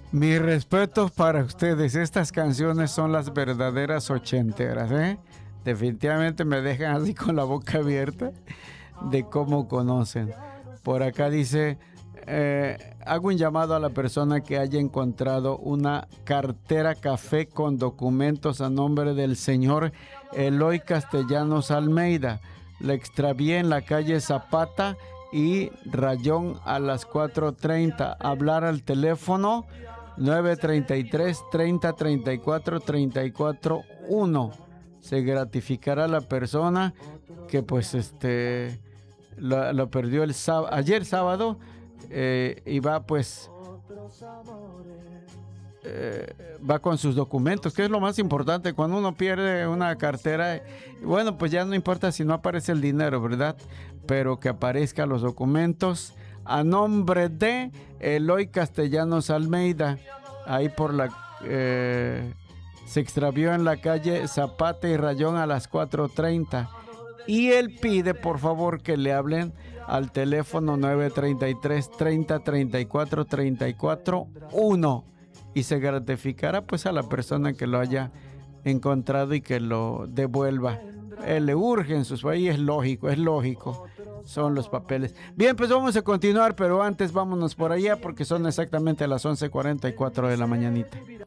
Mis respetos para ustedes. Estas canciones son las verdaderas ochenteras, ¿eh? Definitivamente me dejan así con la boca abierta de cómo conocen. Por acá dice, hago un llamado a la persona que haya encontrado una cartera café con documentos a nombre del señor Eloy Castellanos Almeida. La extravié en la calle Zapata y Rayón a las 4:30. Hablar al teléfono 933 30 34 34 1. Se gratificará la persona que pues lo perdió ayer sábado, y va pues va con sus documentos, que es lo más importante. Cuando uno pierde una cartera, bueno, pues ya no importa si no aparece el dinero, ¿verdad? Pero que aparezcan los documentos a nombre de Eloy Castellanos Almeida, ahí por la... se extravió en la calle Zapata y Rayón a las 4:30. Y él pide, por favor, que le hablen al teléfono 933 30 34 34 1 y se gratificará pues a la persona que lo haya encontrado y que lo devuelva. Él le urge en sus países, es lógico. Son los papeles. Bien, pues vamos a continuar, pero antes vámonos por allá porque son exactamente las 11:44 de la mañanita.